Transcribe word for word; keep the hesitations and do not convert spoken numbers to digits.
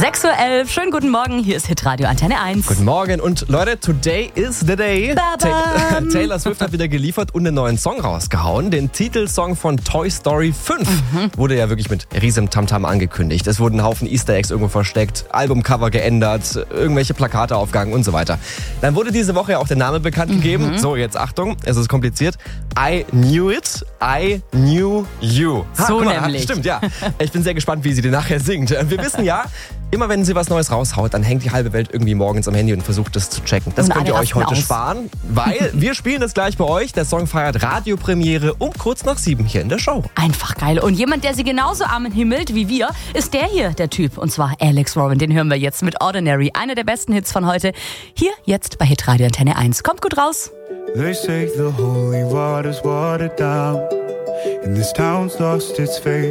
sechs Uhr elf, schönen guten Morgen, hier ist Hitradio Antenne eins. Guten Morgen und Leute, today is the day. Ta- Taylor Swift hat wieder geliefert und einen neuen Song rausgehauen. Den Titelsong von Toy Story fünf mhm. wurde ja wirklich mit riesem Tamtam angekündigt. Es wurden ein Haufen Easter Eggs irgendwo versteckt, Albumcover geändert, irgendwelche Plakate aufgegangen und so weiter. Dann wurde diese Woche ja auch der Name bekannt mhm. gegeben. So, jetzt Achtung, es ist kompliziert. I knew it, I knew you. Ha, so mal, nämlich. Stimmt, ja. Ich bin sehr gespannt, wie sie den nachher singt. Wir wissen ja, immer wenn sie was Neues raushaut, dann hängt die halbe Welt irgendwie morgens am Handy und versucht das zu checken. Das und könnt ihr euch heute aus. sparen, weil wir spielen das gleich bei euch. Der Song feiert Radiopremiere um kurz nach sieben hier in der Show. Einfach geil. Und jemand, der sie genauso armen himmelt wie wir, ist der hier, der Typ. Und zwar Alex Warren. Den hören wir jetzt mit Ordinary. Einer der besten Hits von heute. Hier jetzt bei Hitradio Antenne eins. Kommt gut raus. They say the holy water's watered down and this town's lost its faith.